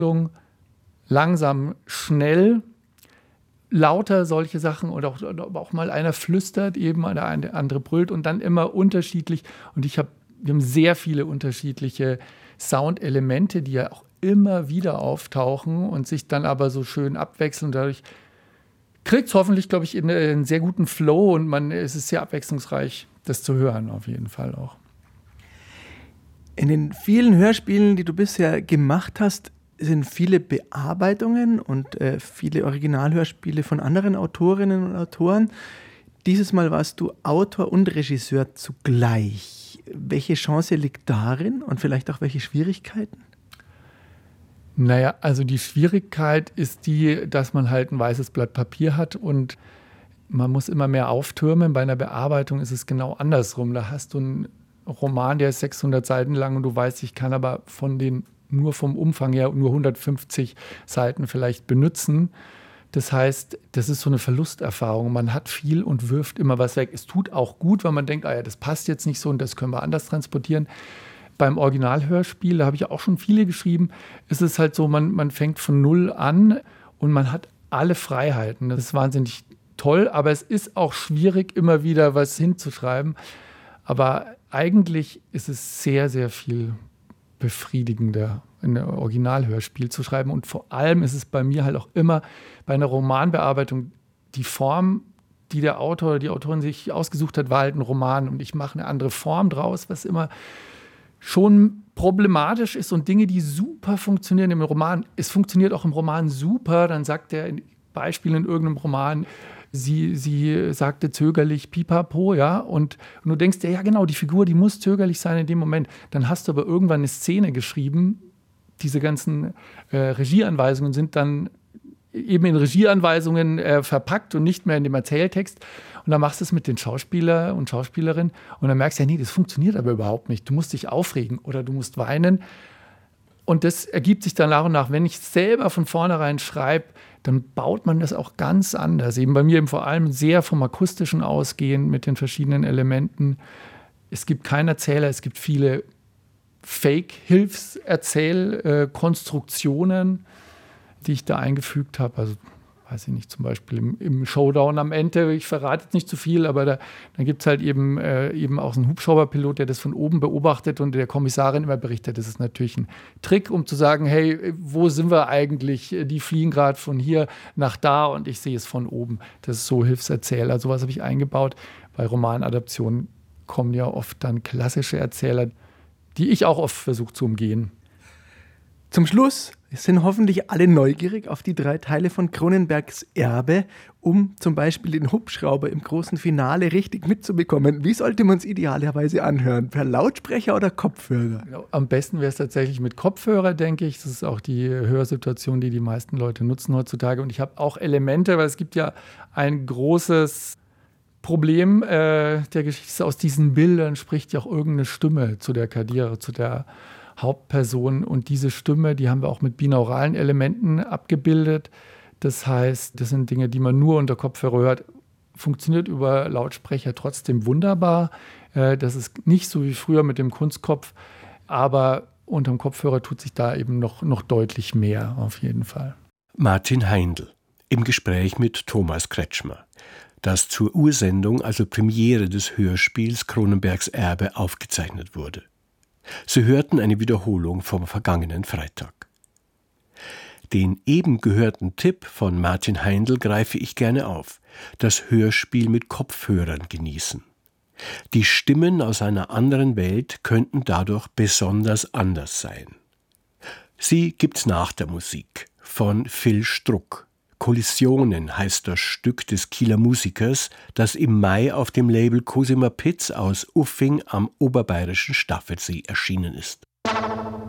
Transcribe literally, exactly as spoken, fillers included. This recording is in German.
langsam, schnell, lauter solche Sachen oder auch, oder auch mal einer flüstert eben, oder eine andere brüllt und dann immer unterschiedlich. Und ich habe, wir haben sehr viele unterschiedliche Soundelemente, die ja auch immer wieder auftauchen und sich dann aber so schön abwechseln. Dadurch kriegt es hoffentlich, glaube ich, in einen sehr guten Flow und man, es ist sehr abwechslungsreich, das zu hören auf jeden Fall auch. In den vielen Hörspielen, die du bisher gemacht hast, sind viele Bearbeitungen und äh, viele Originalhörspiele von anderen Autorinnen und Autoren. Dieses Mal warst du Autor und Regisseur zugleich. Welche Chance liegt darin und vielleicht auch welche Schwierigkeiten? Naja, also die Schwierigkeit ist die, dass man halt ein weißes Blatt Papier hat und man muss immer mehr auftürmen. Bei einer Bearbeitung ist es genau andersrum. Da hast du einen Roman, der ist sechshundert Seiten lang und du weißt, ich kann aber von den nur vom Umfang her nur hundertfünfzig Seiten vielleicht benutzen. Das heißt, das ist so eine Verlusterfahrung. Man hat viel und wirft immer was weg. Es tut auch gut, weil man denkt, ah ja, das passt jetzt nicht so und das können wir anders transportieren. Beim Originalhörspiel, da habe ich auch schon viele geschrieben, ist es halt so, man, man fängt von null an und man hat alle Freiheiten. Das ist wahnsinnig toll, aber es ist auch schwierig, immer wieder was hinzuschreiben. Aber eigentlich ist es sehr, sehr viel befriedigender, ein Originalhörspiel zu schreiben. Und vor allem ist es bei mir halt auch immer bei einer Romanbearbeitung die Form, die der Autor oder die Autorin sich ausgesucht hat, war halt ein Roman. Und ich mache eine andere Form draus, was immer schon problematisch ist und Dinge, die super funktionieren im Roman. Es funktioniert auch im Roman super. Dann sagt er in Beispiel in irgendeinem Roman, Sie, sie sagte zögerlich Pipapo, ja, und, und du denkst dir, ja genau, die Figur, die muss zögerlich sein in dem Moment. Dann hast du aber irgendwann eine Szene geschrieben, diese ganzen äh, Regieanweisungen sind dann eben in Regieanweisungen äh, verpackt und nicht mehr in dem Erzähltext. Und dann machst du es mit den Schauspieler und Schauspielerinnen und dann merkst du, ja, nee, das funktioniert aber überhaupt nicht. Du musst dich aufregen oder du musst weinen. Und das ergibt sich dann nach und nach. Wenn ich selber von vornherein schreibe, dann baut man das auch ganz anders. Eben bei mir eben vor allem sehr vom Akustischen ausgehen mit den verschiedenen Elementen. Es gibt keinen Erzähler, es gibt viele Fake-Hilfserzählkonstruktionen, die ich da eingefügt habe. Also weiß ich nicht, zum Beispiel im, im Showdown am Ende, ich verrate jetzt nicht zu viel, aber da, dann gibt es halt eben, äh, eben auch so einen Hubschrauberpilot, der das von oben beobachtet und der Kommissarin immer berichtet. Das ist natürlich ein Trick, um zu sagen, hey, wo sind wir eigentlich? Die fliegen gerade von hier nach da und ich sehe es von oben. Das ist so Hilfserzähler. Sowas habe ich eingebaut. Bei Romanadaptionen kommen ja oft dann klassische Erzähler, die ich auch oft versuche zu umgehen. Zum Schluss sind hoffentlich alle neugierig auf die drei Teile von Cronenbergs Erbe, um zum Beispiel den Hubschrauber im großen Finale richtig mitzubekommen. Wie sollte man es idealerweise anhören? Per Lautsprecher oder Kopfhörer? Am besten wäre es tatsächlich mit Kopfhörer, denke ich. Das ist auch die Hörsituation, die die meisten Leute nutzen heutzutage. Und ich habe auch Elemente, weil es gibt ja ein großes Problem äh, der Geschichte. Aus diesen Bildern spricht ja auch irgendeine Stimme zu der Kadire, zu der Hauptperson, und diese Stimme, die haben wir auch mit binauralen Elementen abgebildet. Das heißt, das sind Dinge, die man nur unter Kopfhörer hört. Funktioniert über Lautsprecher trotzdem wunderbar. Das ist nicht so wie früher mit dem Kunstkopf, aber unterm Kopfhörer tut sich da eben noch, noch deutlich mehr auf jeden Fall. Martin Heindl im Gespräch mit Thomas Kretschmer, das zur Ursendung, also Premiere des Hörspiels Cronenbergs Erbe, aufgezeichnet wurde. Sie hörten eine Wiederholung vom vergangenen Freitag. Den eben gehörten Tipp von Martin Heindl greife ich gerne auf: das Hörspiel mit Kopfhörern genießen. Die Stimmen aus einer anderen Welt könnten dadurch besonders anders sein. Sie gibt's nach der Musik von Phil Struck. Kollisionen heißt das Stück des Kieler Musikers, das im Mai auf dem Label Cosima Pitz aus Uffing am oberbayerischen Staffelsee erschienen ist.